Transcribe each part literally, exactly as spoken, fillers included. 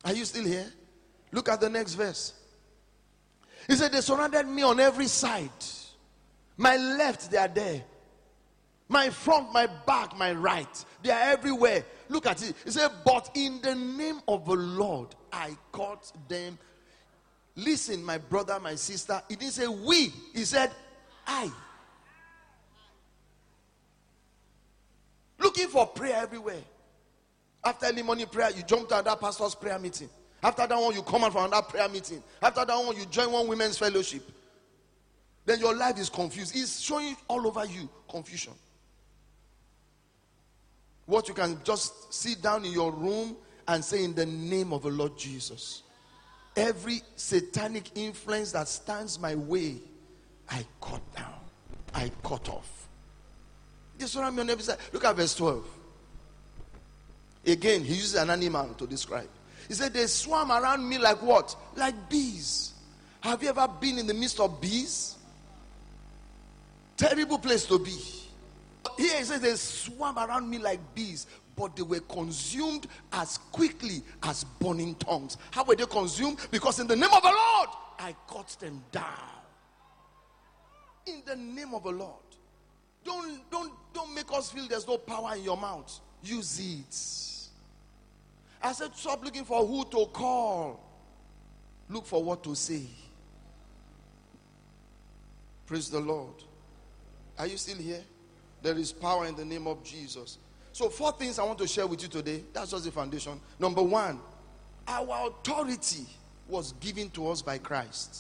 Are you still here? Look at the next verse. He said, they surrounded me on every side. My left, they are there. My front, my back, my right. They are everywhere. Look at it. He said, but in the name of the Lord, I caught them. Listen, my brother, my sister. He didn't say we. He said, I. Looking for prayer everywhere. After early morning prayer, you jump to that pastor's prayer meeting. After that one, you come out from another prayer meeting. After that one, you join one women's fellowship. Then your life is confused. It's showing all over you confusion. What you can just sit down in your room and say, in the name of the Lord Jesus, every satanic influence that stands my way, I cut down. I cut off. Just surround me on every side. Look at verse twelve. Again, he uses an animal to describe. He said, they swarm around me like what? Like bees. Have you ever been in the midst of bees? Terrible place to be. Here he says, they swarm around me like bees, but they were consumed as quickly as burning tongues. How were they consumed? Because in the name of the Lord, I cut them down. In the name of the Lord. Don't, don't, don't make us feel there's no power in your mouth. Use it. I said, stop looking for who to call. Look for what to say. Praise the Lord. Are you still here? There is power in the name of Jesus. So four things I want to share with you today. That's just the foundation. Number one, our authority was given to us by Christ.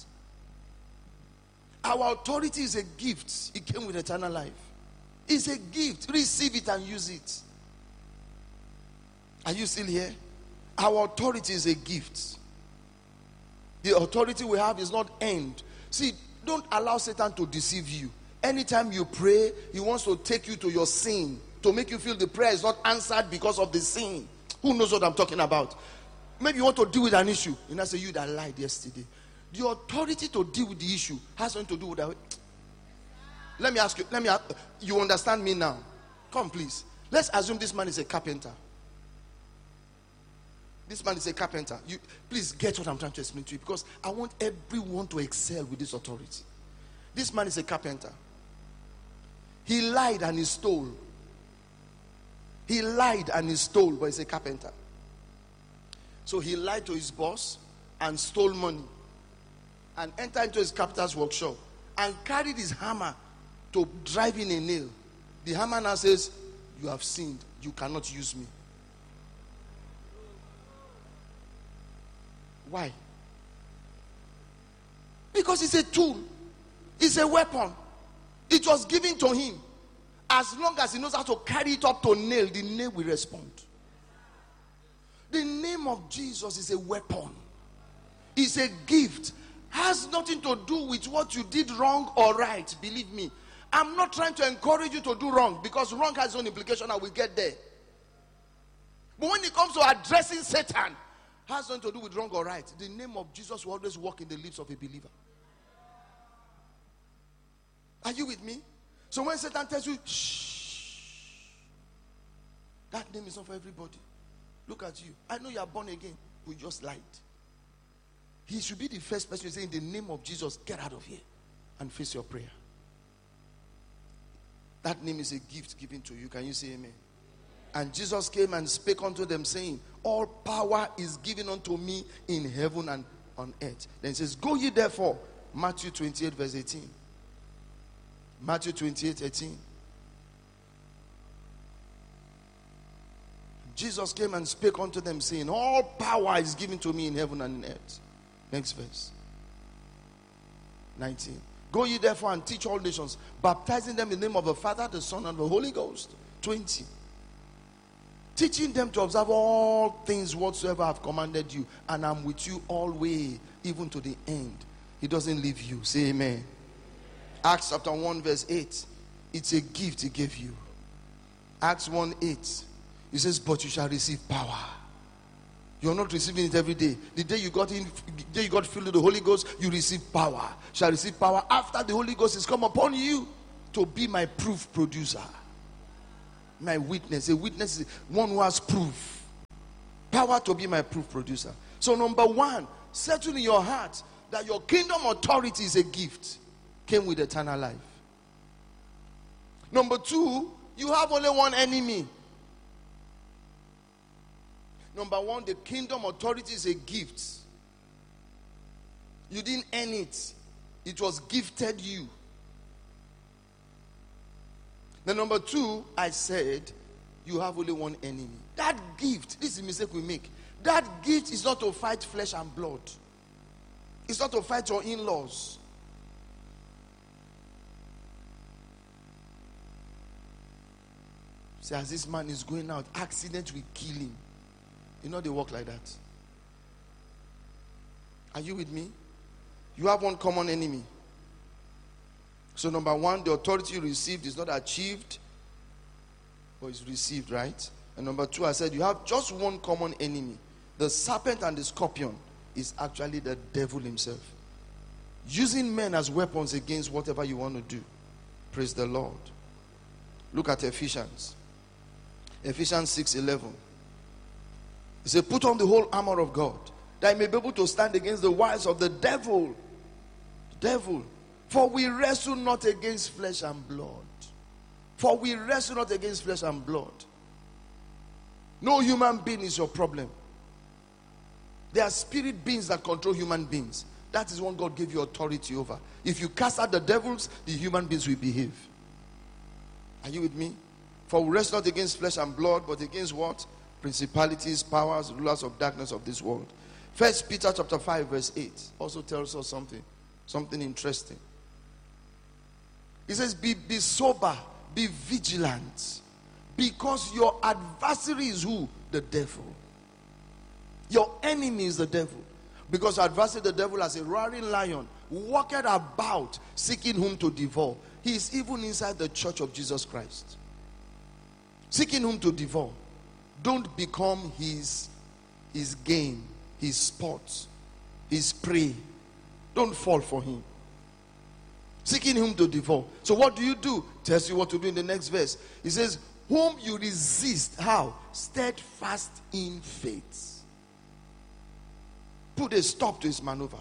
Our authority is a gift. It came with eternal life. It's a gift. Receive it and use it. Are you still here? Our authority is a gift. The authority we have is not earned. See, don't allow Satan to deceive you. Anytime you pray, he wants to take you to your sin, to make you feel the prayer is not answered because of the sin. Who knows what I'm talking about? Maybe you want to deal with an issue. And I say, you that lied yesterday. The authority to deal with the issue has something to do with that. Let me ask you, let me ask, you understand me now? Come please. Let's assume this man is a carpenter. This man is a carpenter. You please get what I'm trying to explain to you, because I want everyone to excel with this authority. This man is a carpenter. He lied and he stole. He lied and he stole, but he's a carpenter. So he lied to his boss and stole money and entered into his carpenter's workshop and carried his hammer to drive in a nail. The hammer now says, you have sinned. You cannot use me. Why? Because it's a tool. It's a weapon. It was given to him. As long as he knows how to carry it up to nail, the nail will respond. The name of Jesus is a weapon. It's a gift. Has nothing to do with what you did wrong or right. Believe me. I'm not trying to encourage you to do wrong, because wrong has its own implication and we'll get there. But when it comes to addressing Satan, has nothing to do with wrong or right. The name of Jesus will always walk in the lips of a believer. Are you with me? So when Satan tells you, shh, that name is not for everybody. Look at you. I know you are born again. We just lied. He should be the first person to say, in the name of Jesus, get out of here and face your prayer. That name is a gift given to you. Can you say amen? And Jesus came and spake unto them, saying, all power is given unto me in heaven and on earth. Then he says, go ye therefore. Matthew twenty-eight verse eighteen. Matthew twenty-eight eighteen. Jesus came and spake unto them, saying, all power is given to me in heaven and in earth. Next verse. nineteen. Go ye therefore and teach all nations, baptizing them in the name of the Father, the Son, and the Holy Ghost. twenty. Teaching them to observe all things whatsoever I have commanded you, and I'm with you always, even to the end. He doesn't leave you. Say amen. Acts chapter one verse eight. It's a gift he gave you. Acts one eight. He says, but you shall receive power. You're not receiving it every day. The day you got in, the day you got filled with the Holy Ghost, you receive power. Shall receive power after the Holy Ghost has come upon you to be my proof producer. My witness. A witness is one who has proof. Power to be my proof producer. So number one, settle in your heart that your kingdom authority is a gift, came with eternal life. Number two, you have only one enemy. Number one, the kingdom authority is a gift. You didn't earn it. It was gifted you. Then number two, I said, you have only one enemy. That gift, this is the mistake we make. That gift is not to fight flesh and blood. It's not to fight your in-laws. See, as this man is going out, accident will kill him. You know they work like that. Are you with me? You have one common enemy. So number one, the authority you received is not achieved, but it's received, right? And number two, I said you have just one common enemy. The serpent and the scorpion is actually the devil himself. Using men as weapons against whatever you want to do. Praise the Lord. Look at Ephesians. Ephesians six eleven. It says, put on the whole armor of God, that you may be able to stand against the wiles of the devil. Devil. For we wrestle not against flesh and blood. For we wrestle not against flesh and blood. No human being is your problem. There are spirit beings that control human beings. That is what God gave you authority over. If you cast out the devils, the human beings will behave. Are you with me? For we wrestle not against flesh and blood, but against what? Principalities, powers, rulers of darkness of this world. First Peter chapter five verse eight also tells us something. Something interesting. It says, be, be sober, be vigilant. Because your adversary is who? The devil. Your enemy is the devil. Because your adversary, the devil, as a roaring lion, walketh about, seeking whom to devour. He is even inside the church of Jesus Christ. Seeking whom to devour. Don't become his, his game, his sport, his prey. Don't fall for him. Seeking him to devour. So what do you do? Tells you what to do in the next verse. He says, whom you resist. How? Steadfast in faith. Put a stop to his maneuver.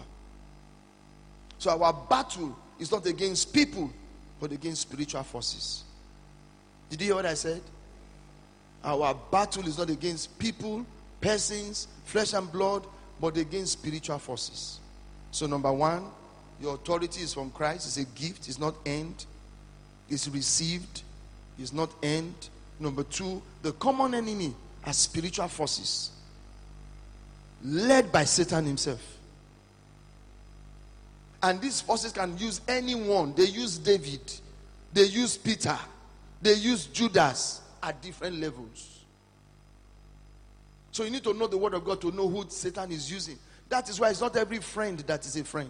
So our battle is not against people, but against spiritual forces. Did you hear what I said? Our battle is not against people, persons, flesh and blood, but against spiritual forces. So number one, your authority is from Christ. It's a gift. It's not earned. It's received. It's not earned. Number two, the common enemy are spiritual forces led by Satan himself. And these forces can use anyone. They use David. They use Peter. They use Judas at different levels. So you need to know the word of God to know who Satan is using. That is why it's not every friend that is a friend.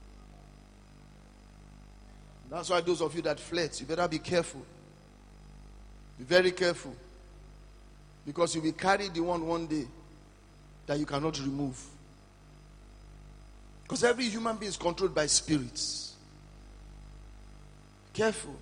That's why those of you that flirt, you better be careful. Be very careful. Because you will carry the one one day that you cannot remove. Because every human being is controlled by spirits. Careful.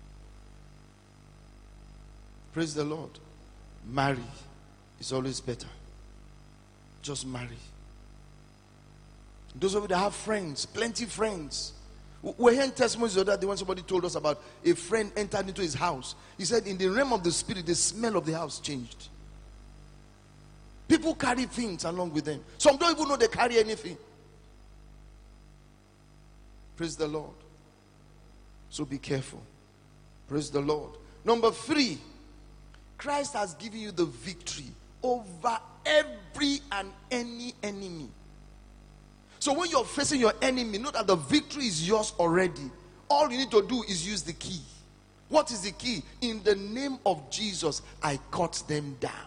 Praise the Lord. Marry is always better. Just marry. Those of you that have friends, plenty friends. We're hearing testimonies the other day when somebody told us about a friend entered into his house. He said in the realm of the spirit, the smell of the house changed. People carry things along with them. Some don't even know they carry anything. Praise the Lord. So be careful. Praise the Lord. Number three, Christ has given you the victory over every and any enemy. So when you're facing your enemy, know that the victory is yours already. All you need to do is use the key. What is the key? In the name of Jesus, I cut them down.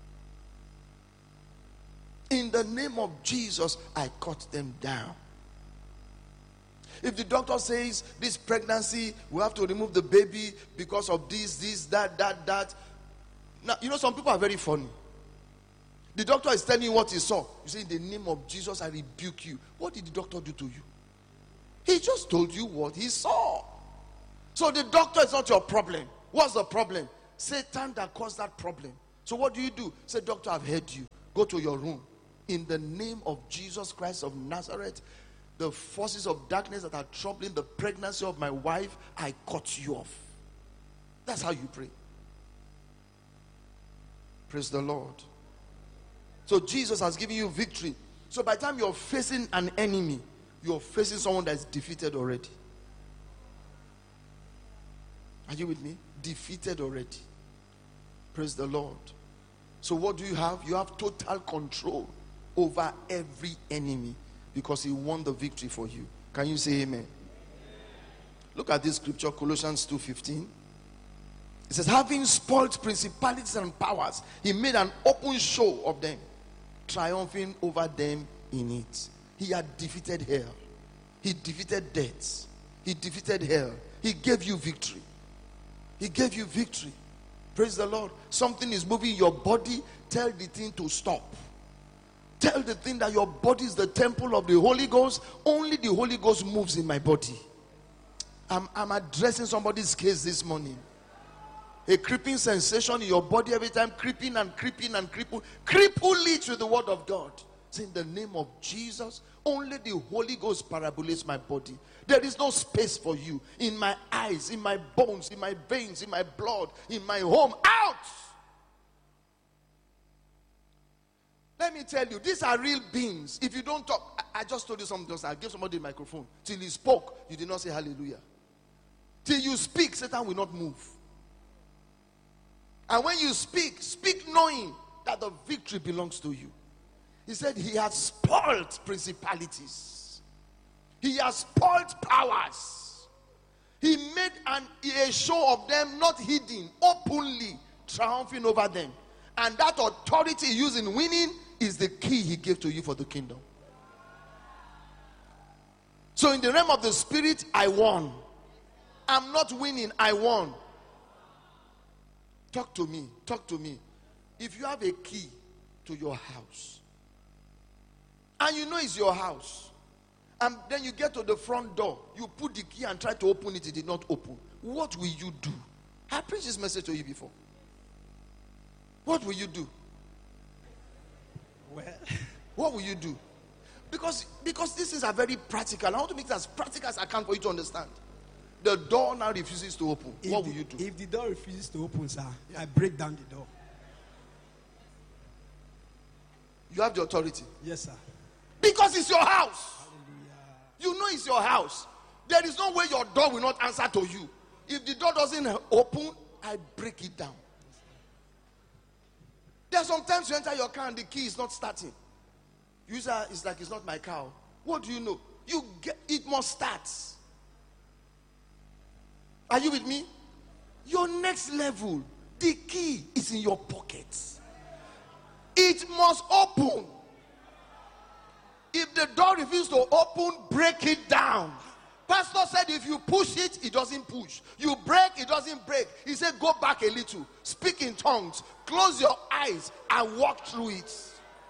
In the name of Jesus, I cut them down. If the doctor says this pregnancy, we have to remove the baby because of this, this, that, that, that. Now, you know, some people are very funny. The doctor is telling you what he saw. You say, in the name of Jesus, I rebuke you. What did the doctor do to you? He just told you what he saw. So the doctor is not your problem. What's the problem? Satan that caused that problem. So what do you do? Say, doctor, I've heard you. Go to your room. In the name of Jesus Christ of Nazareth, the forces of darkness that are troubling the pregnancy of my wife, I cut you off. That's how you pray. Praise the Lord. So Jesus has given you victory. So by the time you're facing an enemy, you're facing someone that's defeated already. Are you with me? Defeated already. Praise the Lord. So what do you have? You have total control over every enemy because he won the victory for you. Can you say amen? Look at this scripture, Colossians two fifteen. It says, having spoiled principalities and powers, he made an open show of them, triumphing over them in it. He had defeated hell. He defeated death. He defeated hell. He gave you victory. He gave you victory. Praise the Lord. Something is moving in your body. Tell the thing to stop. Tell the thing that your body is the temple of the Holy Ghost. Only the Holy Ghost moves in my body. I'm, I'm addressing somebody's case this morning. A creeping sensation in your body every time, creeping and creeping and creeping. Cripple it with the word of God. Say, in the name of Jesus, only the Holy Ghost parabolates my body. There is no space for you in my eyes, in my bones, in my veins, in my blood, in my home. Out! Let me tell you, these are real beings. If you don't talk, I, I just told you something else. I gave somebody the microphone. Till he spoke, you did not say hallelujah. Till you speak, Satan will not move. And when you speak, speak knowing that the victory belongs to you. He said he has spoiled principalities. He has spoiled powers. He made an, a show of them, not hidden, openly triumphing over them. And that authority he used in winning is the key he gave to you for the kingdom. So in the realm of the spirit, I won. I'm not winning, I won. Talk to me. Talk to me. If you have a key to your house, and you know it's your house, and then you get to the front door, you put the key and try to open it, it did not open. What will you do? I preached this message to you before. What will you do? Well, what will you do? Because, because these things are very practical. I want to make it as practical as I can for you to understand. The door now refuses to open. If what the, will you do? If the door refuses to open, sir, yeah. I break down the door. You have the authority. Yes, sir. Because it's your house. Hallelujah. You know it's your house. There is no way your door will not answer to you. If the door doesn't open, I break it down. There are sometimes you enter your car and the key is not starting. You say, it's like it's not my car. What do you know? You get it must start. Are you with me? Your next level, the key is in your pocket. It must open. If the door refuses to open, break it down. Pastor said if you push it, it doesn't push. You break, it doesn't break. He said go back a little. Speak in tongues. Close your eyes and walk through it.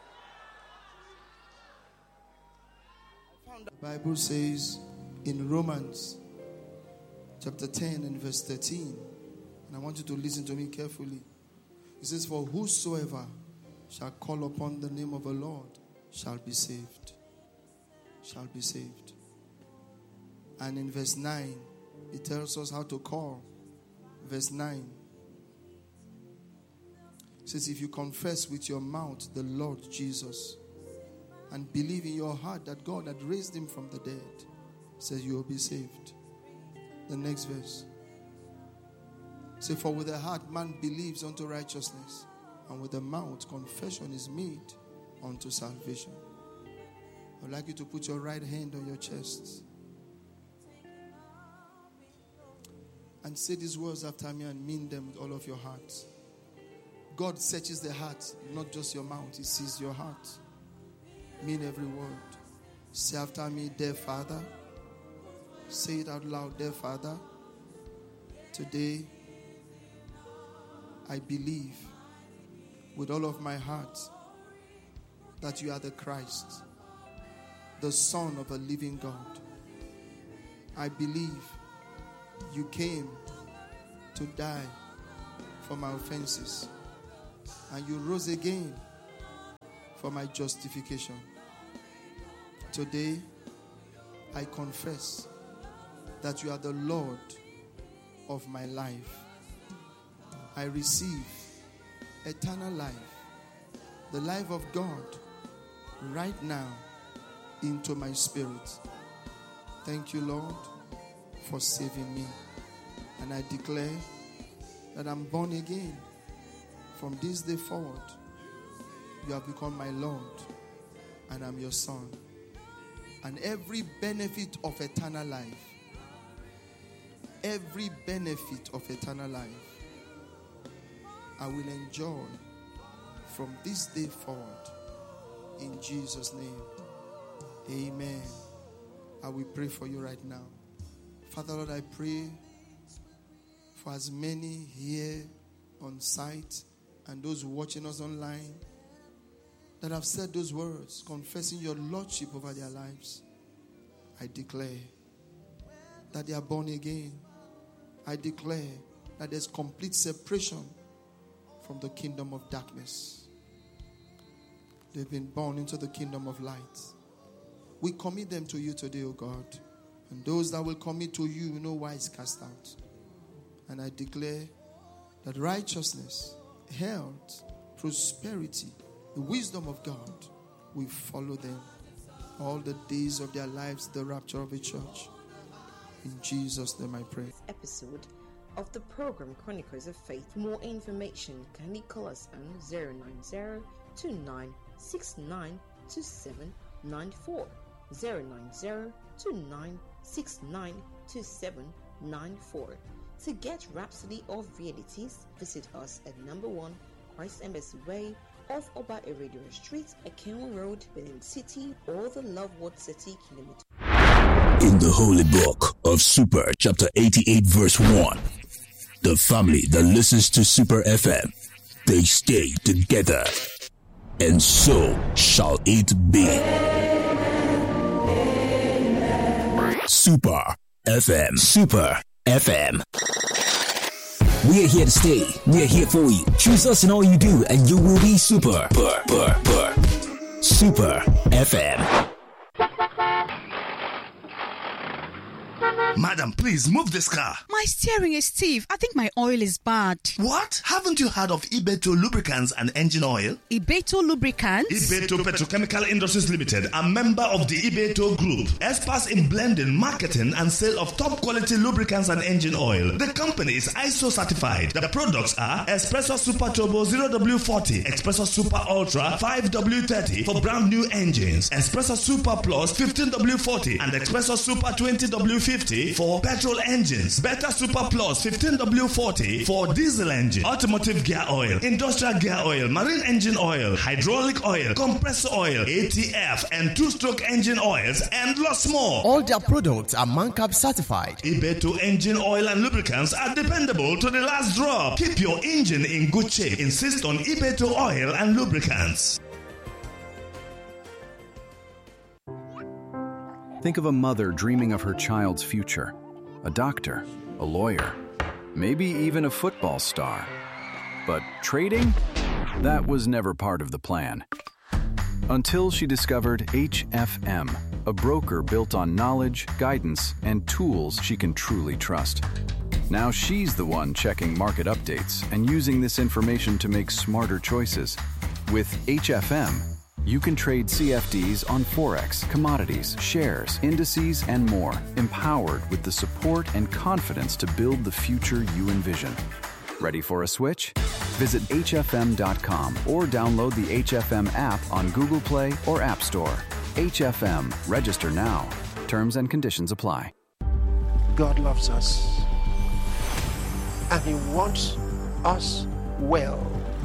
The Bible says in Romans chapter ten and verse thirteen, and I want you to listen to me carefully. It says, for whosoever shall call upon the name of the Lord shall be saved. Shall be saved. And in verse nine, it tells us how to call. Verse nine. It says, if you confess with your mouth the Lord Jesus and believe in your heart that God had raised him from the dead, it says you will be saved. The next verse. Say, for with the heart man believes unto righteousness, and with the mouth confession is made unto salvation. I would like you to put your right hand on your chest and say these words after me and mean them with all of your heart. God searches the heart, not just your mouth. He sees your heart. Mean every word. Say after me, dear Father. Say it out loud, dear Father. Today, I believe with all of my heart that you are the Christ, the Son of a living God. I believe you came to die for my offenses, and you rose again for my justification. Today, I confess that you are the Lord of my life. I receive eternal life, the life of God, right now into my spirit. Thank you, Lord, for saving me. And I declare that I'm born again. From this day forward, you have become my Lord, and I'm your son. And every benefit of eternal life, every benefit of eternal life, I will enjoy from this day forward. In Jesus' name, amen. I will pray for you right now. Father, Lord, I pray for as many here on site and those watching us online that have said those words, confessing your lordship over their lives. I declare that they are born again. I declare that there's complete separation from the kingdom of darkness. They've been born into the kingdom of light. We commit them to you today, O God. And those that will commit to you, no wise cast out. And I declare that righteousness, health, prosperity, the wisdom of God will follow them all the days of their lives, the rapture of a church. In Jesus' name I pray. Episode of the program Chronicles of Faith. For more information, kindly call us on zero nine zero two nine six nine two seven nine four, zero nine zero two nine six nine two seven nine four. To get Rhapsody of Realities, visit us at number one Christ Embassy Way, off Oba Radio Street, Akenwa Road, Benin City, or the Love Word City kilometer. In the Holy Book of Super, chapter eighty-eight, verse one, the family that listens to Super F M, they stay together, and so shall it be. Super F M. Super F M. We are here to stay. We are here for you. Choose us in all you do, and you will be super. Burr, burr, burr. Super F M. Madam, please move this car. My steering is stiff. I think my oil is bad. What? Haven't you heard of Ibeto Lubricants and Engine Oil? Ibeto Lubricants? Ibeto Petrochemical Industries Limited, a member of the Ibeto Group, experts in blending, marketing, and sale of top quality lubricants and engine oil. The company is I S O certified. The products are Espresso Super Turbo zero W forty, Espresso Super Ultra five W thirty for brand new engines, Espresso Super Plus fifteen W forty, and Espresso Super twenty W fifty for petrol engines, Beta Super Plus fifteen W forty for diesel engine, automotive gear oil, industrial gear oil, marine engine oil, hydraulic oil, compressor oil, A T F, and two-stroke engine oils, and lots more. All their products are MANCAP certified. Ibeto engine oil and lubricants are dependable to the last drop. Keep your engine in good shape. Insist on Ibeto oil and lubricants. Think of a mother dreaming of her child's future, a doctor, a lawyer, maybe even a football star. But trading? That was never part of the plan. Until she discovered H F M, a broker built on knowledge, guidance, and tools she can truly trust. Now she's the one checking market updates and using this information to make smarter choices. With H F M, you can trade C F Ds on Forex, commodities, shares, indices, and more, empowered with the support and confidence to build the future you envision. Ready for a switch? Visit H F M dot com or download the H F M app on Google Play or App Store. H F M. Register now. Terms and conditions apply. God loves us, and He wants us well.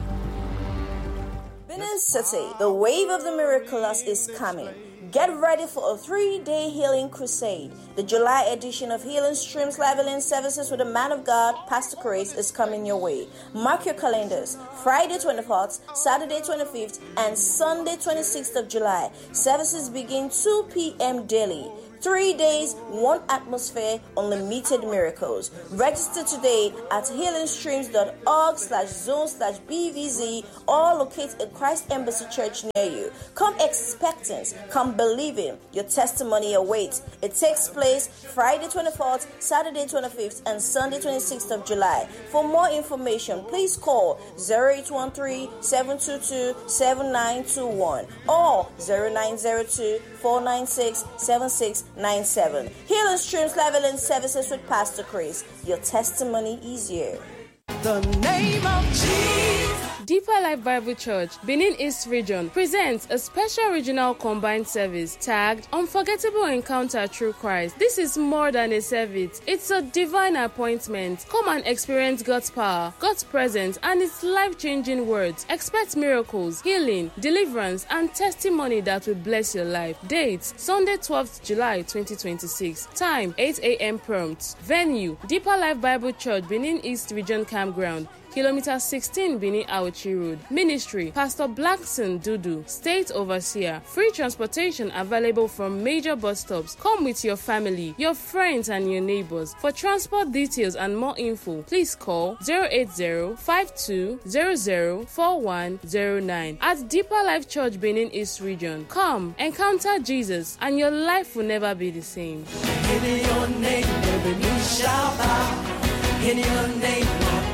Benin City, the wave of the miraculous is coming. Get ready for a three-day healing crusade. The July edition of Healing Streams Live Healing Services with the Man of God, Pastor Chris, is coming your way. Mark your calendars. Friday twenty-fourth, Saturday twenty-fifth, and Sunday twenty-sixth of July. Services begin two p.m. daily. Three days, one atmosphere, unlimited miracles. Register today at healingstreams.org slash zone slash BVZ or locate a Christ Embassy Church near you. Come expectant, come believing. Your testimony awaits. It takes place Friday twenty-fourth, Saturday twenty-fifth, and Sunday twenty-sixth of July. For more information, please call zero eight one three, seven two two, seven nine two one or zero nine zero two, four nine six, seven six nine seven. Healing Streams Live Healing Services with Pastor Chris. Your testimony is here. The name of Jesus. Deeper Life Bible Church, Benin East Region, presents a special regional combined service tagged Unforgettable Encounter Through Christ. This is more than a service. It's a divine appointment. Come and experience God's power, God's presence, and His life-changing words. Expect miracles, healing, deliverance, and testimony that will bless your life. Dates, Sunday twelfth July twenty twenty-six. Time, eight a.m. prompt. Venue, Deeper Life Bible Church, Benin East Region Campground. Kilometer sixteen Benin Auchi Road. Ministry, Pastor Blackson Dudu, State Overseer. Free transportation available from major bus stops. Come with your family, your friends, and your neighbors. For transport details and more info, please call zero eight zero, five two zero zero, four one zero nine. At Deeper Life Church, Benin East Region. Come, encounter Jesus, and your life will never be the same. In your name, every knee shall bow. In your name,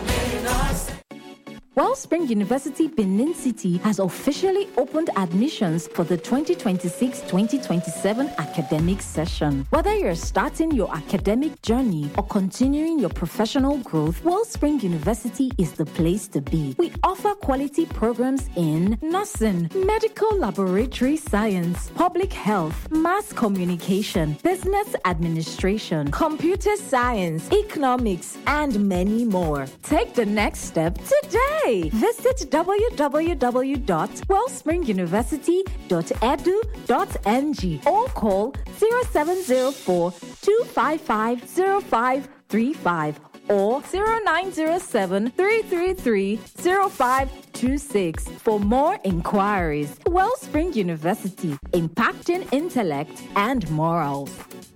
Wellspring University Benin City has officially opened admissions for the twenty twenty-six twenty twenty-seven academic session. Whether you're starting your academic journey or continuing your professional growth, Wellspring University is the place to be. We offer quality programs in nursing, medical laboratory science, public health, mass communication, business administration, computer science, economics, and many more. Take the next step today. Visit w w w dot wellspring university dot e d u dot n g or call zero seven zero four, two five five, zero five three five or zero nine zero seven, three three three, zero five two six for more inquiries. Wellspring University, impacting intellect and morals.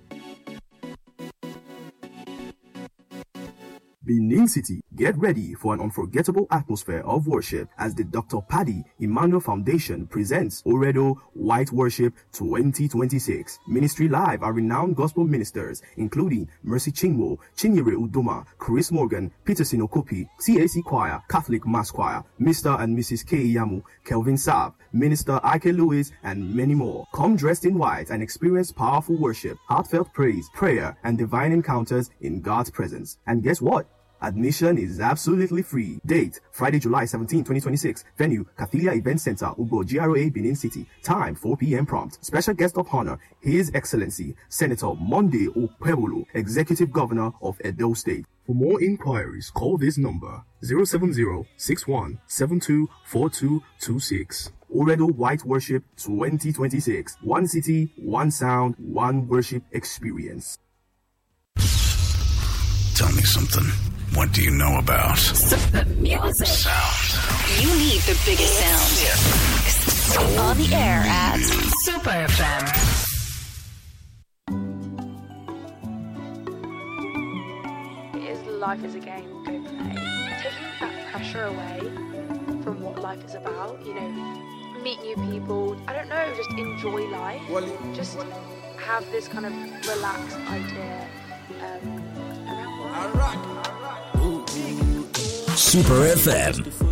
Benin City, get ready for an unforgettable atmosphere of worship as the Doctor Paddy Emmanuel Foundation presents Oredo White Worship twenty twenty-six. Ministry Live are renowned gospel ministers including Mercy Chinwo, Chinyere Udoma, Chris Morgan, Peterson Okopi, C A C Choir, Catholic Mass Choir, Mister and Missus K. Yamu, Kelvin Saab, Minister Ike Lewis, and many more. Come dressed in white and experience powerful worship, heartfelt praise, prayer, and divine encounters in God's presence. And guess what? Admission is absolutely free. Date, Friday, July seventeenth, twenty twenty-six. Venue, Cathilia Event Center, Ugo, G R O A, Benin City. Time, four p.m. prompt. Special guest of honor, His Excellency, Senator Monday Okpebholo, Executive Governor of Edo State. For more inquiries, call this number, zero seven zero, six one seven two, four two two six. Oredo White Worship twenty twenty-six. One city, one sound, one worship experience. Tell me something. What do you know about Super music? Sound. You need the biggest sound. On the air at Super F M. Life is a game, go play. Taking that pressure away from what life is about, you know, meet new people, I don't know, just enjoy life. Just have this kind of relaxed idea um, around life. Super F M.